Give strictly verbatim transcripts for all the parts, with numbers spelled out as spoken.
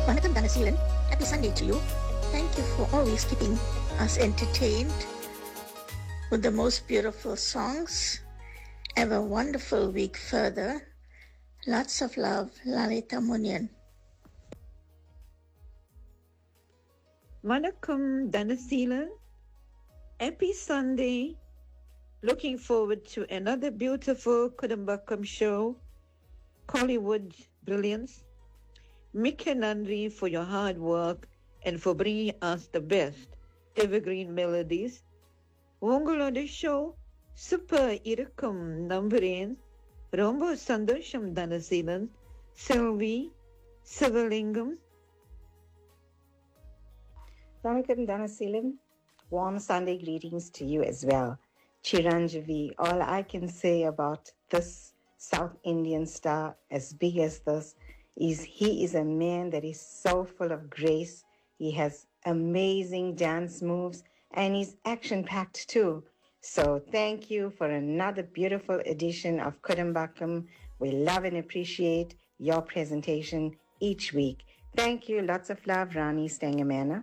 Vanakkam Dhanasilan. Happy Sunday to you. Thank you for always keeping us entertained with the most beautiful songs. Have a wonderful week further. Lots of love, Lalita Munyan. Vanakkam Dhanasilan. Happy Sunday. Looking forward to another beautiful Kudumbakam show. Hollywood brilliance. Mika Nandri for your hard work and for bringing us the best evergreen melodies. உங்களோட show super இருக்கும் நம்புறேன். ரொம்ப சந்தோஷம் தனசீலன். செல்வி சிவலிங்கம். Vanakkam Dhanasilan. Warm Sunday greetings to you as well. Chiranjeevi, all I can say about this South Indian star as big as this is he is a man that is so full of grace. He has amazing dance moves and he's action-packed too. So thank you for another beautiful edition of Kudumbakam. We love and appreciate your presentation each week. Thank you. Lots of love, Rani Stangamana.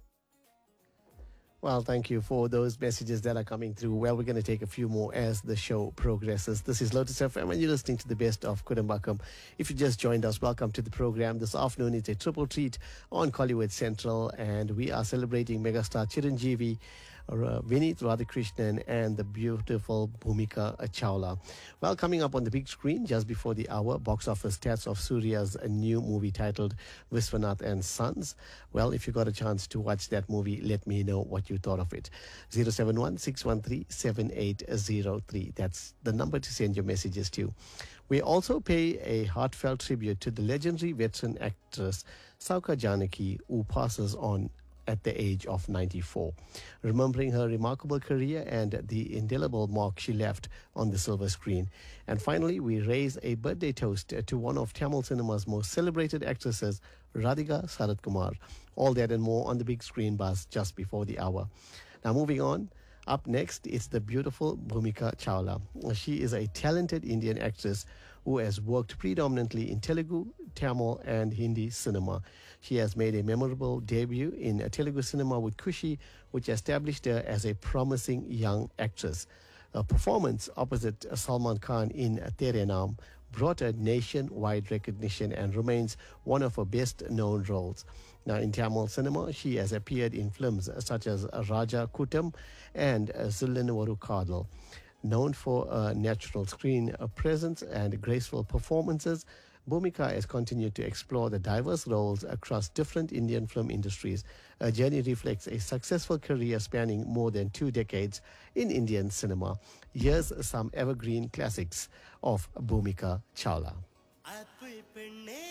Well, thank you for those messages that are coming through. Well, we're going to take a few more as the show progresses. This is Lotus F M and you're listening to the best of Kudumbakam. If you just joined us, welcome to the program. This afternoon it's a triple treat on Collywood Central and we are celebrating megastar Chiranjeevi, uh, Vineet Radhakrishnan and the beautiful Bhumika Chawla. Well, coming up on the big screen just before the hour, box office stats of Surya's new movie titled Viswanath and Sons. Well, if you got a chance to watch that movie, let me know what you thought of it. zero seven one, six one three, seven eight zero three. That's the number to send your messages to. We also pay a heartfelt tribute to the legendary veteran actress Sauka Janaki, who passes on at the age of ninety-four, remembering her remarkable career and the indelible mark she left on the silver screen. And finally, we raise a birthday toast to one of Tamil cinema's most celebrated actresses, Radhika Saratkumar. All that and more on the big screen bus just before the hour. Now moving on, up next is the beautiful Bhumika Chawla. She is a talented Indian actress who has worked predominantly in Telugu, Tamil and Hindi cinema. She has made a memorable debut in Telugu cinema with Kushi, which established her as a promising young actress. A performance opposite Salman Khan in Tere Naam brought her nationwide recognition and remains one of her best-known roles. Now, in Tamil cinema, she has appeared in films such as Raja Kutam and Zillinu Kadal. Known for a natural screen presence and graceful performances, Bhumika has continued to explore the diverse roles across different Indian film industries. Her journey reflects a successful career spanning more than two decades in Indian cinema. Here's some evergreen classics of Bhumika Chawla.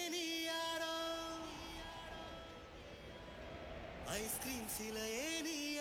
ice cream sila